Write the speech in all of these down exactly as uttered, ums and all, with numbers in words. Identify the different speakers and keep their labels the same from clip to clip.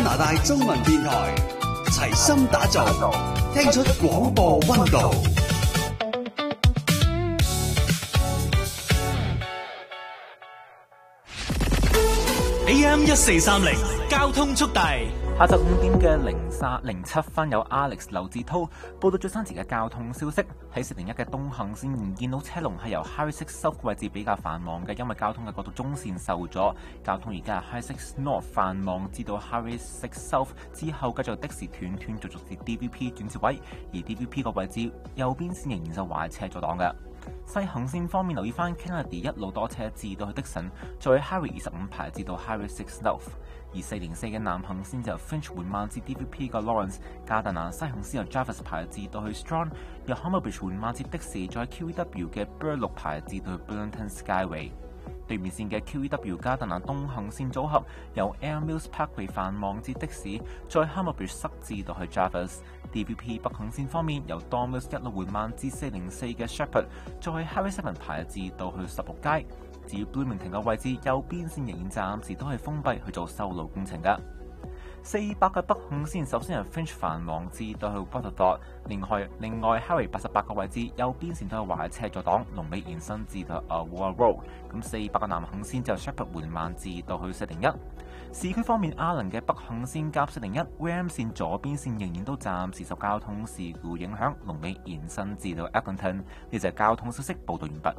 Speaker 1: 拿大中文電台，齊心打造，聽出廣播溫度。A M 一四三零交通速遞。
Speaker 2: 下晝五點嘅零三零七分，有 Alex 劉志滔報道最新時嘅交通消息。喺四零一嘅東行線仍見到車龍係由 Highway six South 位置比較繁忙嘅，因為交通嘅嗰度中線受阻。交通而家係 Highway six North 繁忙至到 Highway six South 之後，繼續的士斷斷續續至 D V P 轉接位，而 D V P 個位置右邊線仍然就壞車阻擋嘅。西行線方面，留意翻 Kennedy 一路多車至到去的神，再喺 Highway 二十五排至到 Highway six North。而四零四嘅南行線就由 Finch 緩慢至 D V P 嘅 Lawrence， 加達蘭西行線由 Jarvis 排至到去 Strong， 由 Humberbridge 緩慢至的士，再 Q E W 嘅 Burloak 排至到去 Burlington Skyway。對面線嘅 Q E W 加達蘭東行線組合由 Air Mills Parkway 繁忙至的士，再 Humberbridge 塞至到去 Jarvis。D V P 北行線方面由 Don Mills 一路緩慢至四零四嘅 Shepherd， 再 Highway seven 排至到去十六街。至於 Bloomington 嘅位置，右邊線仍然暫時都係封閉去做修路工程㗎。四百嘅北行線首先由 Finch 繁忙至到去 Waterford， 另外另外 Highway 八十八個位置右邊線都有壞車阻擋，龍尾延伸至到 Award Road。咁四百嘅南行線就 Shepherd 緩慢至到去四零一。市區方面，阿倫嘅北行線夾四零一 Ram 線左邊線仍然都暫時受交通事故影響，龍尾延伸至到 Eglinton。呢就係交通消息報道完畢。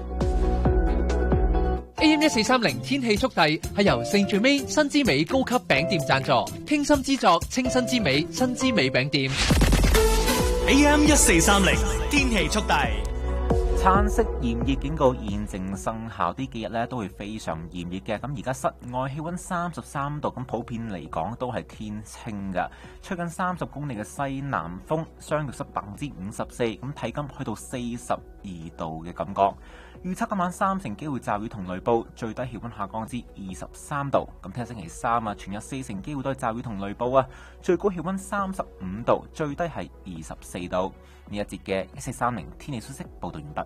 Speaker 3: A M 一四三零天氣速遞係由聖最美新之美高級餅店贊助，傾心之作清新之美新之美餅店。
Speaker 1: A M 一四三零天氣速遞。
Speaker 2: 橙色炎熱警告現正生效，呢幾日咧都會非常炎熱嘅。咁而家室外氣溫三十三度，咁普遍嚟講都係天清㗎，吹緊三十公里嘅西南風，相對濕百分之五十四，咁體感去到四十二度嘅感覺。預測今晚三成機會驟雨同雷暴，最低氣溫下降至二十三度。咁聽日星期三啊，全日四成機會都係驟雨同雷暴啊，最高氣溫三十五度，最低係二十四度。呢一節嘅一四三零天氣消息報道完畢。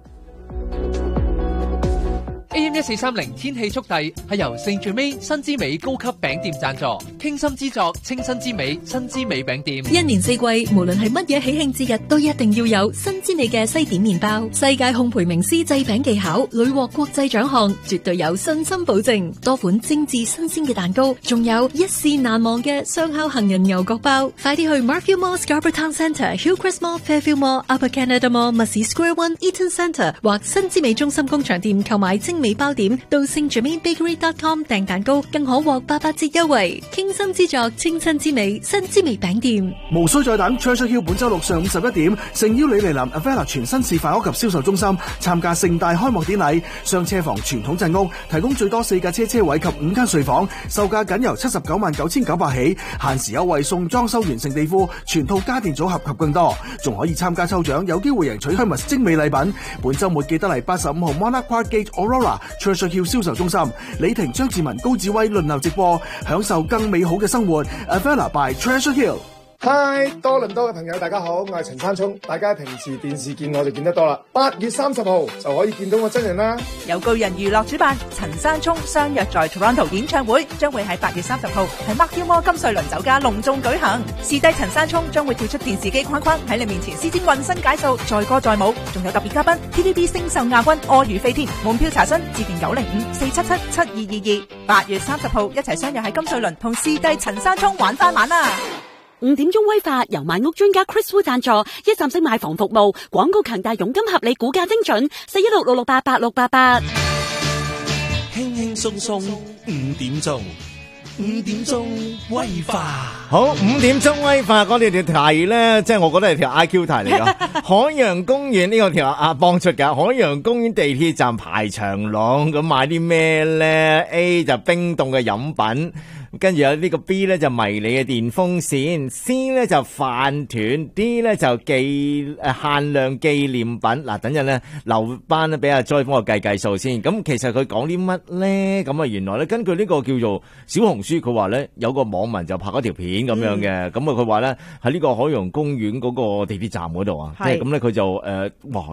Speaker 3: A M 一四三零天氣速遞係由聖最美新之美高級餅店贊助，傾心之作清新之美新之美餅店。
Speaker 4: 一年四季，無論係乜嘢喜慶節日，都一定要有新之美嘅西點麵包。世界烘焙名師製餅技巧，屢獲國際獎項，絕對有信心保證。多款精緻新鮮嘅蛋糕，仲有一試難忘嘅雙烤杏仁牛角包。快啲去 Markfield Mall、Scarborough Town Centre、Hillcrest Mall、Fairfield Mall、Upper Canada Mall、Murray Square One、Eaton Centre 或新之美中心工場店購買精美包點，到聖 Germain Bakery dot com 訂蛋糕，更可獲八八折優惠。傾心之作，清新之美，新之美餅店。
Speaker 5: 無需再等 Treasure Hill 本周六上午十一點，誠邀你嚟臨 Avella 全新示範屋及銷售中心參加盛大開幕典禮。雙車房傳統鎮屋，提供最多四架車車位及五間睡房，售價僅由七十九萬九千九百起，限時優惠送裝修完成地庫、全套家電組合及更多，仲可以參加抽獎，有機會贏取香蜜精美禮品。本周末記得嚟八十五號 Monarch Park Gate Aurora。Treasure Hill 銷售中心，李婷、張志文、高志威輪流直播，享受更美好嘅生活。Avella by Treasure Hill。
Speaker 6: 嗨，多倫多嘅朋友大家好，我係陳山聰，大家平時電視見我就見得多啦。八月三十號就可以見到我真人啦。
Speaker 7: 由巨人娛樂主辦，陳山聰相約在 Toronto 演唱會，將會喺八月三十號喺 Markfield Mall 金瑞麟酒家隆重舉行。視帝陳山聰將會跳出電視機框框，喺你面前施展渾身解數，載歌載舞，仲有特別嘉賓 T V B 星秀亞軍柯如飛添。門票查詢致電九零五四七七七二二二。八月三十號一齊相約喺金瑞麟同視帝陳山聰玩翻晚啦！
Speaker 8: 五點鐘威發由買屋專家 Chris Wu 贊助，一站式買房服務，廣告強大，佣金合理，估價精準，四一六六六八八六八八。
Speaker 1: 輕輕鬆鬆五點鐘，五點鐘威化。
Speaker 9: 好，五點鐘威化，我哋條題咧，即係我覺得係條 I Q 題嚟噶。海洋公園呢個條阿幫出噶，海洋公園地鐵站排長龍，咁買啲咩咧 ？A 就冰凍嘅飲品。跟住有呢個 B 咧就迷你嘅電風扇 ，C 咧就飯團 ，D 咧就紀誒限量紀念品。嗱，等陣咧留班咧俾阿 Joy 幫我計計數先。咁其實佢講啲乜咧？咁啊原來咧根據呢個叫做小紅書，佢話咧有個網民就拍咗條片咁樣嘅。咁啊佢話咧喺呢個海洋公園嗰個地鐵站嗰度啊，即係咁咧佢就誒、呃、哇！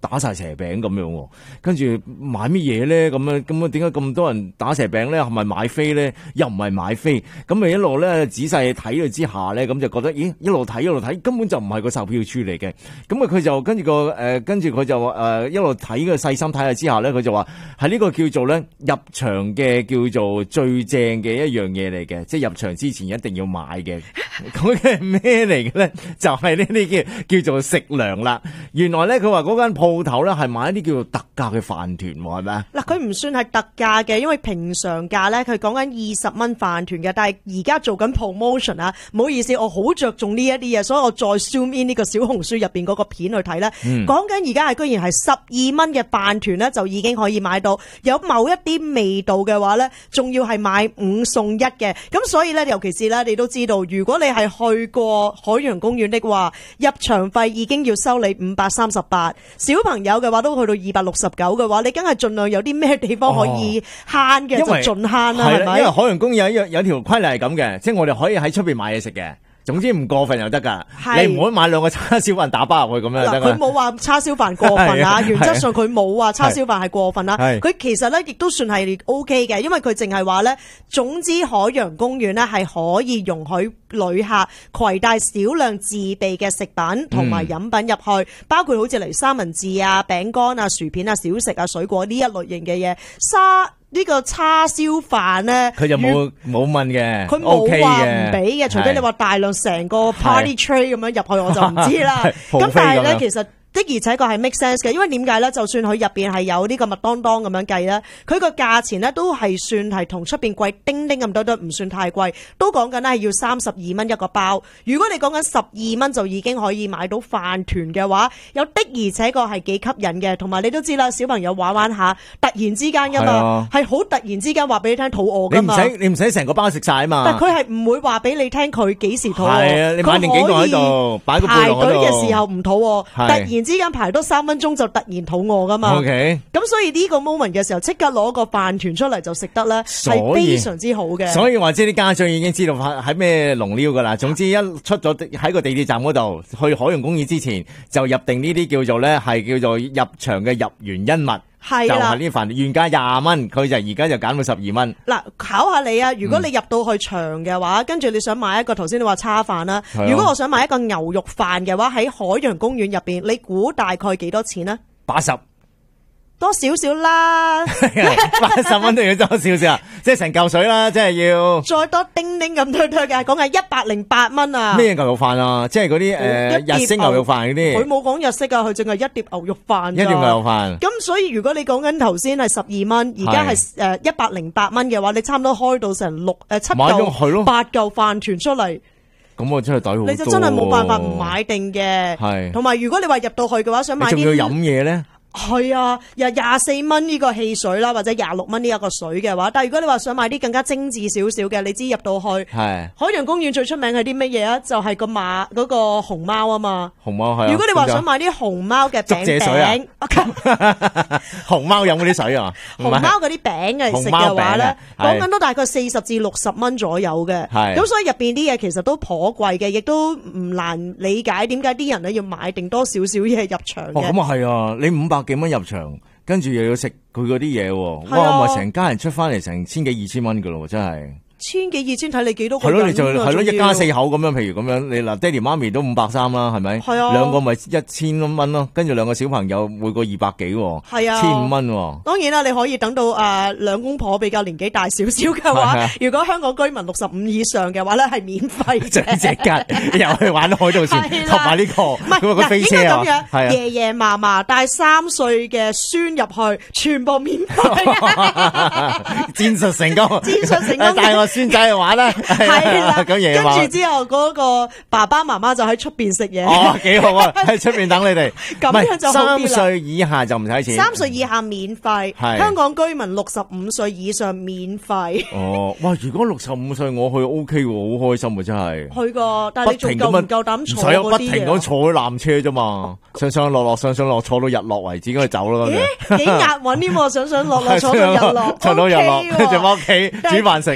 Speaker 9: 打晒蛇餅咁樣，跟住買乜嘢咧？咁樣咁啊？點解咁多人打蛇餅咧？係咪買飛咧？又唔係買飛？咁咪一路咧仔細睇咗之下咧，咁就覺得咦，一路睇一路睇，根本就唔係個售票處嚟嘅。咁啊，佢就跟住個誒，跟住佢就誒、呃、一路睇嘅細心睇下之下咧，佢就話係呢個叫做咧入場嘅叫做最正嘅一樣嘢嚟嘅，即係入場之前一定要買嘅。咁嘅係咩嚟嘅咧？就係呢啲叫叫做食糧啦。原來咧，佢話嗰間鋪頭咧係買一啲叫做特價嘅飯團，係咪啊？
Speaker 10: 嗱，佢唔算係特價嘅，因為平常價咧佢講緊二十蚊飯團嘅，但係而家做緊 promotion 啊，唔好意思，我好着重呢一啲嘢，所以我再 zoom in 呢個小紅書入邊嗰個片去睇咧，講緊而家係居然係十二蚊嘅飯團咧就已經可以買到，有某一啲味道嘅話咧，仲要係買五送一嘅，咁所以咧，尤其是咧，你都知道，如果你係去過海洋公園的話，入場費已經要收你五百三十八，小朋友嘅話都去到二百六十九嘅話，你梗係盡量有啲咩地方可以慳嘅、哦、就盡慳啦，係咪？因為
Speaker 9: 海洋公園有有條規例係咁嘅，即係我哋可以喺出邊買嘢食嘅。總之唔過分就得噶，你唔好買兩個叉燒飯打包入去咁樣就得。佢
Speaker 10: 冇話叉燒飯過分啊，原則上佢冇話叉燒飯係過分啦。佢其實咧亦都算係 O K 嘅，因為佢淨係話咧，總之海洋公園咧係可以容許旅客攜帶少量自備嘅食品同埋飲品入去，嗯、包括好似嚟三文治啊、餅乾啊、薯片啊、小食啊、水果呢一類型嘅嘢。沙呢、這個叉燒飯咧，佢就冇冇問嘅，佢冇話唔俾嘅，除非你話大量成個 party tray 咁樣入去，我就唔知啦。咁但係咧，其實的而且確係 make sense 嘅，因為點解咧？就算佢入邊係有呢個麥當當咁樣計咧，佢個價錢咧都係算係同出邊貴丁丁咁多，都唔算太貴，都講緊咧係要三十二蚊一個包。如果你講緊十二蚊就已經可以買到飯團嘅話，有的而且確係幾吸引嘅。同埋你都知啦，小朋友玩玩下，突然之間噶嘛，係好、啊、突然之間話俾你聽肚餓噶嘛。你唔使你唔使成個包食晒啊嘛。但佢係唔會話俾你聽佢幾時肚餓。係啊，你買定幾個喺度，擺個背囊喺度。排隊嘅時候唔肚餓，突然之間排多三分鐘就突然肚餓噶嘛。OK，咁所以呢個 moment 嘅時候，即刻攞個飯團出嚟就食得咧，係非常之好嘅。所以話知啲家長已經知道喺咩龍撩噶啦。總之一出咗喺個地鐵站嗰度，去海洋公園之前就入定呢啲叫做咧係叫做入場嘅入園恩物。係啦，就係呢飯原價廿蚊，佢就而家就減到十二蚊。嗱，考下你啊，如果你入到去場嘅話，跟、嗯、住你想買一個頭先你話叉飯啦，如果我想買一個牛肉飯嘅話，喺海洋公園入邊，你估大概幾多錢呢？八十。多少少啦，八十蚊都要多少少啊！即係成嚿水啦，即係要再多丁丁咁多多嘅，講係一百零八蚊啊！咩牛肉飯啊？即係嗰啲誒日式牛肉飯嗰啲。佢冇講日式啊，佢淨係一碟牛肉飯。一碟牛肉飯。咁所以如果你講緊頭先係十二蚊，而家係誒一百零八蚊嘅話，你差唔多開到成六誒七嚿八嚿飯團出嚟。咁我真係抵好多。你就真係冇辦法唔買定嘅。係。同埋如果你話入到去嘅話，想買啲。仲要飲嘢咧？係啊，又廿四蚊呢個汽水啦，或者廿六蚊呢一個水嘅話，但係如果你話想買啲更加精緻少少嘅，你知入到去係海洋公園最出名係啲乜嘢啊？就係、是、個馬嗰、那個熊貓啊嘛。熊貓係。如果你話想買啲熊貓嘅餅餅，熊貓有冇啲水啊？熊貓嗰啲餅嚟食嘅話咧，講緊都大概四十至六十蚊左右嘅。係。咁所以入邊啲嘢其實都頗貴嘅，亦都唔難理解點解啲人咧要買定多少少嘢入場嘅。哦，咁啊係啊，你五百幾蚊入場，跟住又要食佢嗰啲嘢，哇！咪成家人出翻嚟成千幾二千蚊噶咯，真係。千幾二千睇你幾多個人？係咯，你就係咯，一家四口咁樣，譬如咁樣，你嗱爹哋媽咪都五百三啦，係咪？係啊。兩個咪一千蚊咯，跟住兩個小朋友每個二百幾，係啊，千五蚊。當然啦，你可以等到誒兩公婆比較年紀大少少嘅話，如果香港居民六十五以上嘅話咧，係免費嘅。正正㗎，又去玩海盜船，同埋呢個唔係嗱，應該咁樣，爺爺嫲嫲帶三歲嘅孫入去，全部免費。戰術成功，戰術成功，帶我孫仔去玩啦，係啦，咁嘢嘛。跟住之後嗰個爸爸媽媽就喺出邊食嘢。哦，幾好啊，喺出邊等你哋。咁樣就好啲啦。三歲以下就唔使錢。三歲以下免費，香港居民六十五歲以上免費。哦，哇！如果六十五歲我去 O K 喎，好開心啊，真係。去過，但係你仲夠唔夠膽坐嗰啲嘢？唔使，不停咁坐纜車啫嘛，上上落落，上上落坐到日落為止，咁就走啦。咦？幾押韻添喎，上上落落坐到日落，坐到日落，跟住翻屋企煮飯食，係咪？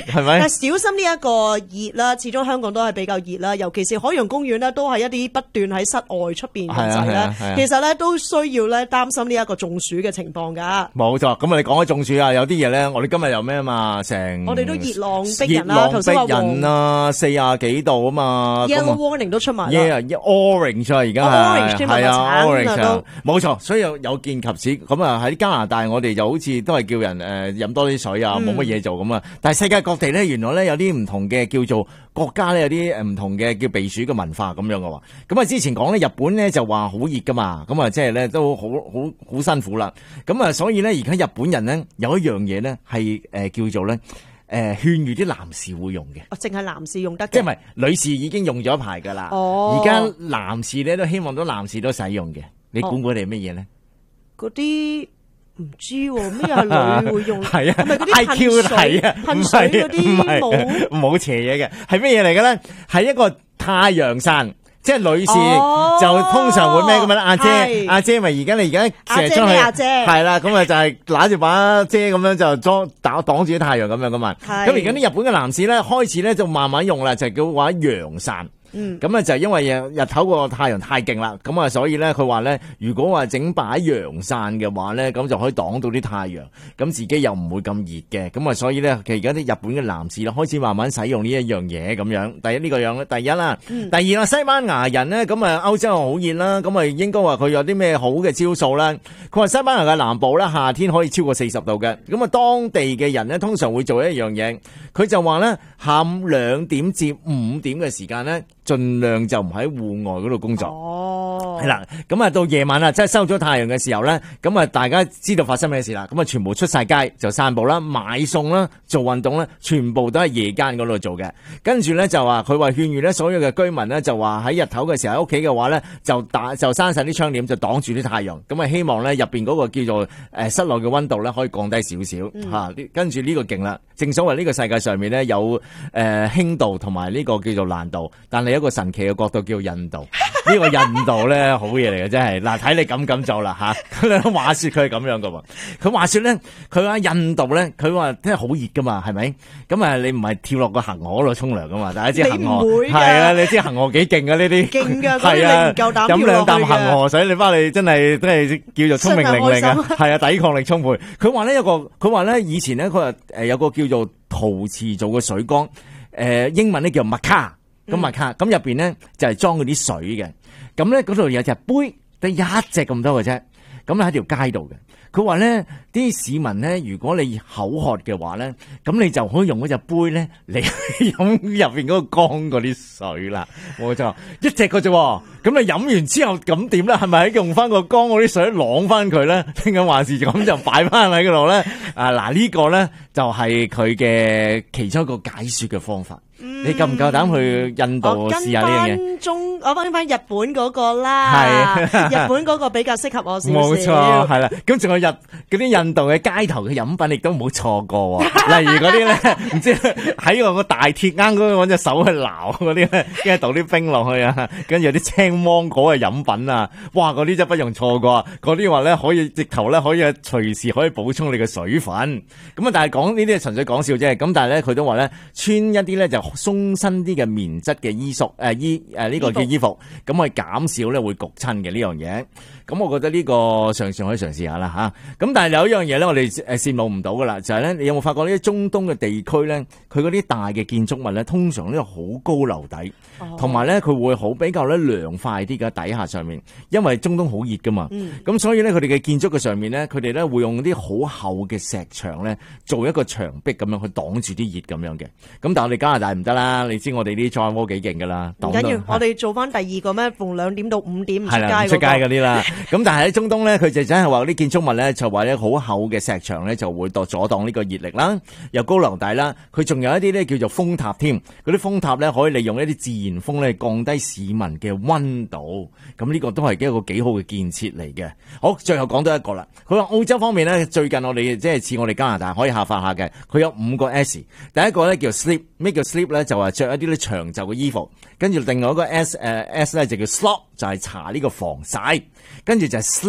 Speaker 10: 但係小心呢一個熱啦，始終香港都係比較熱啦，尤其是海洋公園咧，都係一啲不斷喺室外出邊嘅仔咧，其實咧都需要咧擔心呢一個中暑嘅情況噶。
Speaker 9: 冇錯，咁啊你講開中暑啊，有啲嘢咧，我哋今日有咩啊嘛，成
Speaker 10: 我哋都熱浪逼人啦，頭先話
Speaker 9: 逼人啊，四廿幾度啊嘛
Speaker 10: ，Yellow warning 都出埋啦
Speaker 9: ，Yeah，orange 啊而家係係啊 ，orange 冇錯，所以有有見及此，咁啊喺加拿大我哋就好似都係叫人誒飲多啲水啊，冇乜嘢做咁啊，但係世界各地咧原來咧有啲唔同嘅叫做國家咧有啲誒唔同嘅叫避暑嘅文化咁樣嘅喎，咁啊之前講咧日本咧就話好熱噶嘛，咁啊即係咧都好好好辛苦啦，咁啊所以咧而家日本人咧有一樣嘢咧係誒叫做咧誒勸喻啲男士會用嘅，
Speaker 10: 哦，淨係男士用得嘅，
Speaker 9: 即係唔係女士已經用咗一排噶啦，
Speaker 10: 哦，
Speaker 9: 而家男士咧都希望到男士都使用嘅，你估估係乜嘢咧？
Speaker 10: 嗰啲。唔知喎，咩係女會用？
Speaker 9: 係啊，
Speaker 10: 係咪嗰啲噴水啊？噴水嗰啲冇
Speaker 9: 冇邪嘢嘅，係咩嘢嚟嘅咧？係一個太陽傘，即係女士就通常會咩咁樣咧？阿姐，阿姐咪而家你而家射出去，
Speaker 10: 阿姐
Speaker 9: 係啦，咁啊就係揦住把遮咁樣就裝擋擋住啲太陽咁樣噶嘛。咁而家啲日本嘅男士咧開始咧就慢慢用啦，就叫話陽傘。嗯，咁咧就係因為日日頭個太陽太勁啦，咁啊所以咧佢話咧，如果話整把陽傘嘅話咧，咁就可以擋到啲太陽，咁自己又唔會咁熱嘅，咁啊所以咧，其實而家啲日本嘅男士咧開始慢慢使用呢一樣嘢咁樣。第一呢個樣咧，第一啦，嗯、第二啦，西班牙人咧，咁啊歐洲好熱啦，咁啊應該話佢有啲咩好嘅招數啦？佢話西班牙嘅南部咧夏天可以超過四十度嘅，咁啊當地嘅人咧通常會做一樣嘢，佢就話咧下午兩點至五點嘅時間咧。盡量就唔喺戶外嗰度工作。哦，係啦，咁啊到夜晚啦，即係收咗太陽嘅時候咧，咁啊大家知道發生咩事啦，咁啊全部出晒街就散步啦、買餸啦、做運動啦，全部都係夜間嗰度做嘅。跟住咧就話佢話勸喻咧所有嘅居民咧就話喺日頭嘅時候喺屋企嘅話咧就打就閂晒啲窗簾就擋住啲太陽，咁啊希望咧入邊嗰個叫做誒室內嘅溫度咧可以降低少少吓。跟住呢個勁啦，正所謂呢個世界上面咧有誒輕度同埋呢個叫做難度，但係一個神奇嘅角度叫印度，呢、這個印度咧好嘢嚟嘅，真係嗱睇你敢唔敢做啦吓。咁話說佢係咁樣噶喎，佢話說咧，佢話印度咧，佢話真係好熱噶嘛，係咪？咁啊，你唔係跳落個恒河度沖涼噶嘛？大家知恒河係啊，你知恒河幾勁啊？呢啲
Speaker 10: 勁噶，係啊，
Speaker 9: 飲兩啖恒河水，你翻嚟真係真係叫做聰明伶俐啊，係啊，抵抗力充沛。佢話咧有個，佢話咧以前咧佢話誒有個叫做陶瓷做嘅水缸，誒、呃、英文咧叫麥卡。咁麥卡咁入邊咧就係裝嗰啲水嘅，咁咧嗰度有隻杯，得一隻咁多嘅啫，咁喺條街度嘅。佢話咧啲市民咧，如果你口渴嘅話咧，咁你就可以用嗰隻杯咧嚟飲入邊嗰個缸嗰啲水啦。冇錯，一隻嘅啫。咁你飲完之後咁點咧？係咪用翻個缸嗰啲水啷翻佢咧？聽緊還是咁就擺翻喺嗰度咧？啊嗱，呢個咧就係佢嘅其中一個解說嘅方法。嗯、你夠唔夠膽去印度試下呢樣嘢？
Speaker 10: 中我翻翻日本嗰個啦，係日本嗰個比較適合我少少。冇
Speaker 9: 錯，係啦。咁仲有日嗰啲印度嘅街頭嘅飲品，亦都冇錯過。例如嗰啲咧，唔知喺個個大鐵罌嗰度揾隻手去撈嗰啲咧，跟住倒啲冰落去啊，跟住有啲青芒果嘅飲品啊，哇！嗰啲真係不容錯過。嗰啲話咧可以直頭咧可以隨時可以補充你嘅水分。咁啊，但係講呢啲係純粹講笑啫。咁但係咧佢都話咧穿一啲咧就鬆身啲嘅棉質嘅衣服誒衣誒呢個叫衣服，咁可以減少咧會焗親嘅呢樣嘢。咁我覺得呢個嘗試可以嘗試下啦吓。咁但係有一樣嘢咧，我哋誒羨慕唔到噶啦，就係咧，你有冇發覺呢啲中東嘅地區咧，佢嗰啲大嘅建築物咧，通常都好高樓底，同埋咧佢會好比較咧涼快啲嘅底下上面，因為中東好熱噶嘛。咁、嗯、所以咧佢哋嘅建築嘅上面咧，佢哋咧會用啲好厚嘅石牆咧，做一個牆壁咁樣去擋住啲熱咁樣嘅。咁但係我哋加拿大唔得啦，你知我哋啲再摩幾勁噶啦。
Speaker 10: 唔緊要，我哋做翻第二個咩？逢兩點到五點唔出街嗰、
Speaker 9: 那個、出街嗰啲啦。咁但係喺中東咧，佢就真係話啲建築物咧，就話咧好厚嘅石牆咧，就會阻阻擋呢個熱力啦，又高樓底啦。佢仲有一啲咧叫做風塔添，嗰啲風塔咧可以利用一啲自然風咧降低市民嘅溫度。咁呢個都係一個幾好嘅建設嚟嘅。好，最後講多一個啦。佢話澳洲方面咧，最近我哋即係似我哋加拿大可以下發下嘅，佢有五個 S。第一個咧叫 sleep， 咩叫 sleep 咧？就話着一啲咧長袖嘅衣服。跟住另外一個 S 誒、呃、S 咧就叫 slop， 就係搽呢個防曬。跟住就係 slap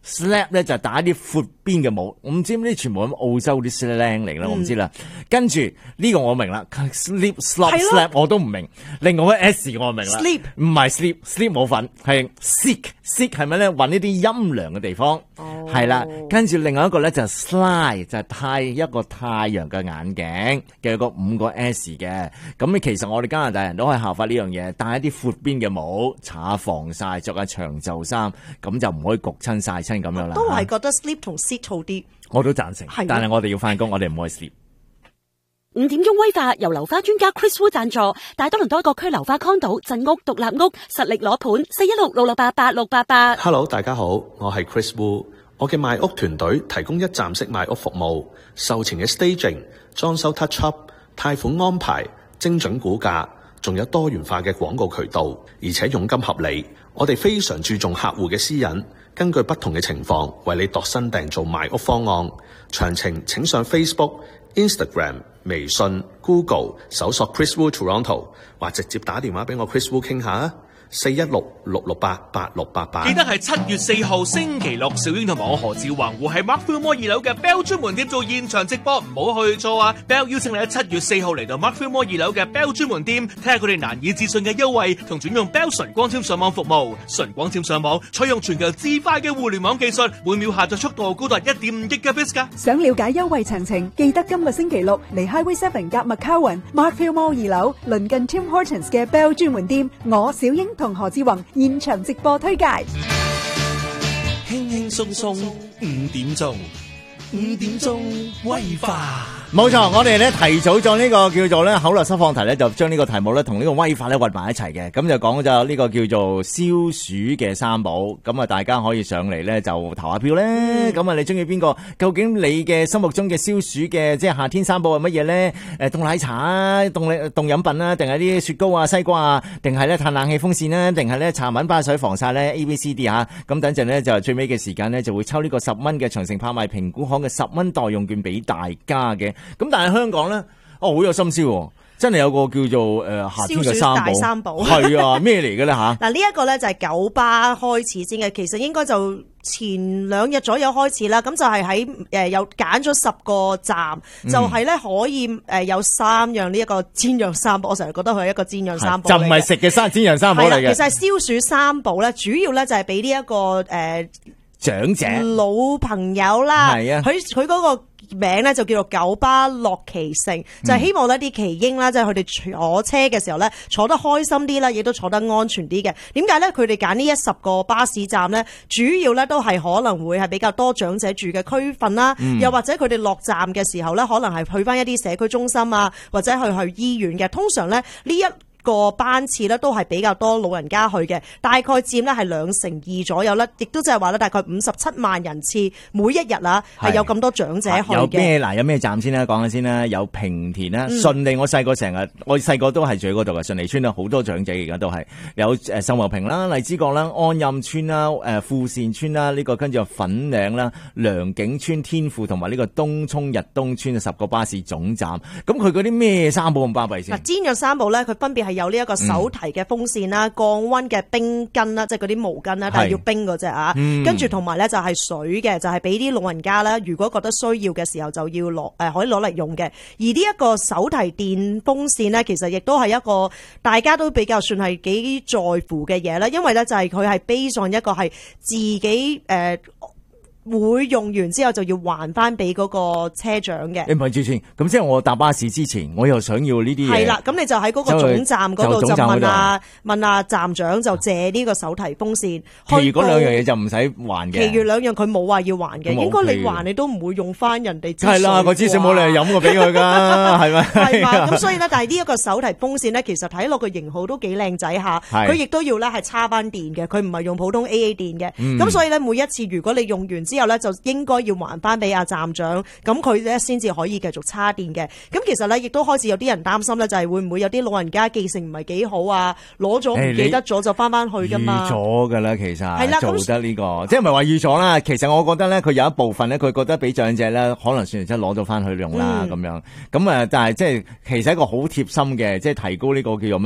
Speaker 9: slap 咧就打啲闊邊嘅帽，我唔知呢啲全部咁澳洲啲 slang 嚟啦，我唔知啦。跟住呢個我明啦 ，sleep slop slap 我都唔明。另外一個 S 我明啦
Speaker 10: ，sleep
Speaker 9: 唔係 sleep sleep 冇份，係 seek seek 係咪咧？揾呢啲陰涼嘅地方，係啦、哦。跟住另外一個咧就 sly 就係太一個太陽嘅眼鏡嘅個五個 S 嘅。咁其實我哋加拿大人都可以效法呢樣嘢，戴一啲闊邊嘅帽，搽下防曬，着下長袖衫，咁就唔可以焗親曬親咁樣啦。
Speaker 10: 都係覺得 sleep 同 sit 好啲。
Speaker 9: 我都贊成，但係我哋要翻工，我哋唔可以 sleep。
Speaker 8: 五點鐘威化由流花專家 Chris Wu 贊助，大多倫多各區流花康島鎮屋獨立屋實力攞盤，四一六六六八八六八八。
Speaker 11: Hello， 大家好，我係 Chris Wu， 我嘅賣屋團隊提供一站式賣屋服務，售前嘅 staging、裝修 touch up、貸款安排、精準估價，仲有多元化嘅廣告渠道，而且佣金合理。我哋非常注重客戶嘅私隱，根據不同嘅情況為你度身訂做賣屋方案。詳情請上 Facebook、Instagram、微信、Google 搜索 Chris Wu Toronto， 或直接打電話俾我 Chris Wu 傾下啊。四一六六六八八六八八。
Speaker 1: 記得係七月四號星期六，小英同埋我何志宏會喺 Mark Fillmore 二樓嘅 Bell 專門店做現場直播，唔好去錯啊 ！Bell 邀請你喺七月四號嚟到 Mark Fillmore 二樓嘅 Bell 專門店，睇下佢哋難以置信嘅優惠同轉用 Bell 純光纖上網服務。純光纖上網採用全球至快嘅互聯網技術，每秒下載速度高達一點五 Gigabits 噶。
Speaker 12: 想了解優惠詳情，記得今個星期六嚟 Highway Seven 夾 McCowan Mark Fillmore 二樓鄰近 Tim Hortons 嘅 Bell 專門店，我小英同何志宏現場直播推介，
Speaker 1: 輕輕鬆鬆五點鐘，五點鐘威化。
Speaker 9: 冇錯，我哋咧提早咗呢個叫做咧口略收放題咧，就將呢個題目咧同呢個威化咧混埋一齊嘅，咁就講咗呢個叫做消暑嘅三寶，咁啊大家可以上嚟咧就投下票咧，咁啊、嗯、你中意邊個？究竟你嘅心目中嘅消暑嘅即係夏天三寶係乜嘢咧？誒，凍奶茶啊，凍凍飲品啊，定係啲雪糕啊、西瓜啊，定係咧嘆冷氣風扇啊，定係咧茶搵巴水防曬咧 A B C D 啊，咁等陣咧就最尾嘅時間咧就會抽呢個十蚊嘅長城拍賣評估行嘅十蚊代用券俾大家嘅。咁但係香港咧，哦好有心思喎，真係有個叫做誒、呃、夏天嘅三寶，大三寶係啊咩嚟嘅咧吓？
Speaker 10: 嗱呢一個咧就係九巴開始先嘅，其實應該就前兩日左右開始啦。咁就係喺誒有揀咗十個站，嗯、就係咧可以誒有三樣呢一個煎釀三寶。我成日覺得佢係一個煎釀三寶，就唔係食嘅三煎釀三寶嚟嘅。其實係消暑三寶咧，主要咧就係俾呢一個誒、呃、長者老朋友啦，係啊，佢佢嗰個名咧就叫做九巴樂奇城，嗯、就係希望呢啲奇英啦，即係佢哋坐車嘅時候咧坐得開心啲啦，亦都坐得安全啲嘅。點解咧？佢哋揀呢一十個巴士站咧，主要咧都係可能會係比較多長者住嘅區份啦，嗯、又或者佢哋落站嘅時候咧，可能係去翻一啲社區中心啊，或者去去醫院嘅。通常咧呢一個班次咧都係比較多老人家去嘅，大概佔咧係兩成二左右啦，亦都即係話咧大概五十七萬人次每一日啊，係有咁多長者去嘅。有咩嗱？有咩站先啦？講下先啦。有平田啦，順、嗯、利。我細個成日，我細個都係住喺嗰度嘅順利村啊，好多長者而家都係有誒秀茂坪啦、荔枝角啦、安蔭村啦、誒富善村啦，呢、這個跟住粉嶺啦、良景村、天富同埋呢個東涌日東村十個巴士總站。咁佢嗰啲咩三寶咁巴閉先？嗱，煎釀三寶咧，佢分別係有呢一個手提嘅風扇啦、嗯、降溫嘅冰巾啦，即係嗰啲毛巾啦，但係要冰嗰隻啊。跟住同埋咧就係水嘅，就係俾啲老人家啦，如果覺得需要嘅時候就要攞誒可以攞嚟用嘅。而呢一個手提電風扇咧，其實亦都係一個大家都比較算係幾在乎嘅嘢啦，因為咧就係佢係 base on一個係自己誒。呃會用完之後就要還翻俾嗰個車長嘅。你唔係住先，咁即係我搭巴士之前，我又想要呢啲嘢。係啦，咁你就喺嗰個總站嗰度就問啊問啊站長就借呢個手提風扇。其餘嗰兩樣嘢就唔使還嘅。其餘兩樣佢冇話要還嘅，應該你還你都唔會用翻人哋支水。係啦，個支水冇理由飲過俾佢噶，係咪？係嘛，咁所以咧，但係呢一個手提風扇咧，其實睇落個型號都幾靚仔下，佢亦都要咧係插翻電嘅，佢唔係用普通 A A 電嘅。咁、嗯、所以咧，每一次如果你用完之後咧，就應該要還翻俾阿站長，咁佢咧先至可以繼續叉電嘅。咁其實咧，亦都開始有啲人擔心咧，就係會唔會有啲老人家記性唔係幾好啊？攞咗唔記得咗就翻翻去噶嘛？預咗噶啦，其實係啦，做得呢、這個，即係唔係話預咗啦。其實我覺得咧，佢有一部分咧，佢覺得俾長者咧，可能算係真攞咗翻去用啦咁、嗯、樣。咁啊，但係即係其實一個好貼心嘅，即係提高呢個叫做咩啊？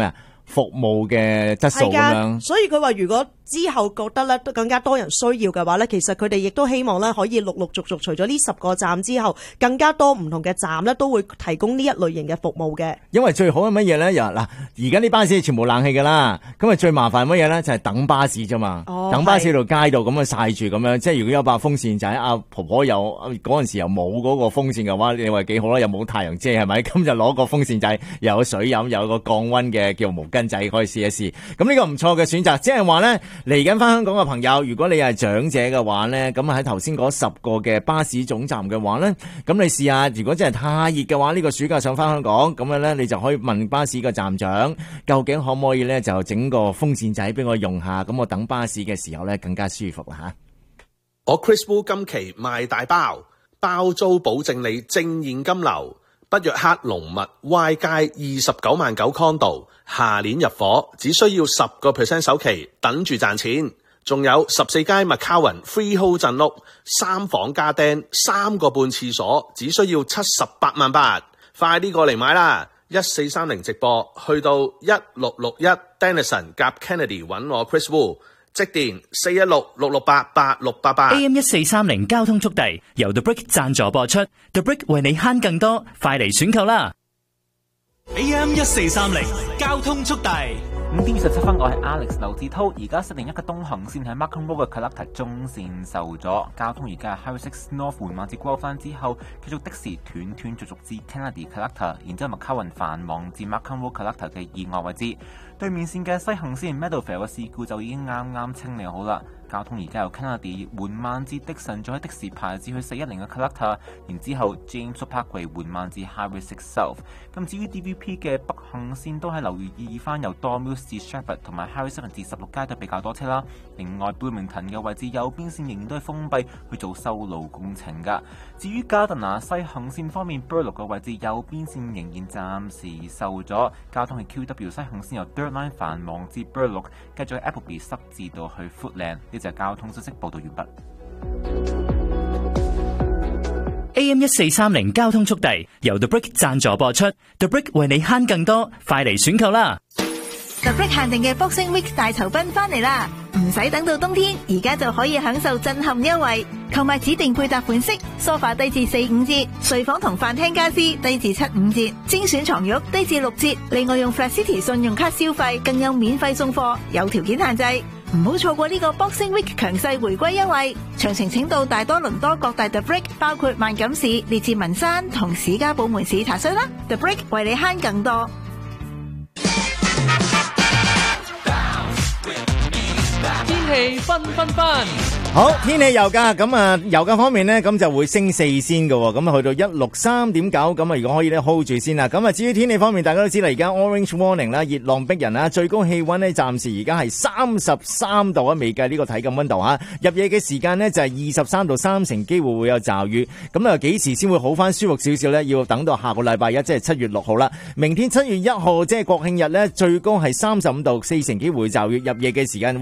Speaker 9: 服務嘅質素咁樣。
Speaker 10: 所以佢話如果之後覺得咧更加多人需要嘅話咧，其實佢哋亦都希望咧可以陸陸續續除咗呢十個站之後，更加多唔同嘅站咧都會提供呢一類型嘅服務嘅。
Speaker 9: 因為最好係乜嘢咧？又嗱，而家啲巴士全部冷氣噶啦，咁啊最麻煩乜嘢咧？就係、是、等巴士啫嘛。哦、等巴士到街度咁啊曬住咁樣，即係如果有把風扇就喺阿婆婆有嗰陣時又冇嗰個風扇嘅話，你話幾好啦？又冇太陽遮係咪？咁就攞個風扇仔，又有水飲，又有個降溫嘅叫毛巾仔可以試一試。咁呢個唔錯嘅選擇，即係話咧嚟緊翻香港嘅朋友，如果你係長者嘅話咧，咁喺頭先嗰十個嘅巴士總站嘅話咧，咁你試下，如果真係太熱嘅話，呢、呢個暑假想翻香港，咁樣咧你就可以問巴士個站長，究竟可唔可以咧就整個風扇仔俾我用下，咁我等巴士嘅時候咧更加舒服啦吓。
Speaker 11: 我 Chris Wu 今期賣大包，包租保證你正現金流。北約克龍密 Y 街二十九萬九 condo， 下年入伙，只需要十個 percent 首期，等住賺錢。仲有十四街 McCowan Freehold 鎮屋，三房加釘，三個半廁所，只需要七十八萬八。快啲過嚟買啦！一四三零直播，去到一六六一 Denison 夾 Kennedy 揾我 Chris Wu。即電四一六六六八八六八八。
Speaker 13: A M 一四三零交通速遞由 The Brick 贊助播出 ，The Brick 為你慳更多，快嚟選購啦
Speaker 1: ！A M 一四三零交通速遞。
Speaker 2: 五點二十七分，我係 Alex 劉志濤。而家適定一個東行線喺 Markham Road 嘅 Collector 中線受阻，交通而家係 Highway six North 緩慢至過返之後，繼續的士斷斷續續至 Kennedy Collector， 然之後 McCowan 繁忙至 Markham Road Collector 嘅意外位置。對面線嘅西行線 Meadowvale 嘅事故就已經啱啱清理好啦。交通而家由 Kennedy 緩慢至 Dixon， 再喺的士牌至去四一零嘅 Collector， 然之後 James Parkway 緩慢至 Highway six South。咁至於 D V P 嘅北行線都係留意翻由 Dormouse 至 Shepherd 同埋 Highway seven至十六街都比較多車啦。另外 Bloomington 嘅位置右邊線仍然都係封閉去做修路工程㗎。至於 Gardiner 西行線方面 Burlock 嘅位置右邊線仍然暫時受阻，交通係 Q W 西行線由 Third Line 繁忙至 Burlock， 繼續喺 Appleby 塞至到去 Footland。呢就係交通消息報道完畢。
Speaker 13: A M 一四三零交通速遞由 The Brick 贊助播出 ，The Brick 為你慳更多，快嚟選購啦！
Speaker 14: The Brick 限定嘅 Boxing Week 大酬賓翻嚟啦，唔使等到冬天，而家就可以享受震撼優惠。購買指定配搭款式，梳化低至四五折，睡房同飯廳家私低至七五折，精選床褥低至六折。另外用 Flat City 信用卡消費，更有免費送貨，有條件限制。唔好錯過呢個 Boxing Week 強勢回歸優惠，詳情請到大多倫多各大 The Brick， 包括萬錦市、列治文山同史家堡門市查詢啦。The Brick 為你慳更多。
Speaker 3: 天氣分分分。
Speaker 9: 好，天氣油價咁啊，油價方面呢，咁就會升四仙嘅，咁啊去到一六三點九，咁啊如果可以咧 hold 住先啦。咁啊至於天氣方面，大家都知啦，而家 Orange Warning 啦，熱浪逼人啦，最高氣溫呢，暫時而家係三十三度啊，未計呢個體感溫度吓。入夜嘅時間呢，就係二十三度，三成機會會有驟雨。咁啊幾時先會好翻舒服少少呢？要等到下個禮拜一，即係七月六號啦。明天七月一號即係國慶日呢，最高係三十五度，四成機會驟雨。入夜嘅時間。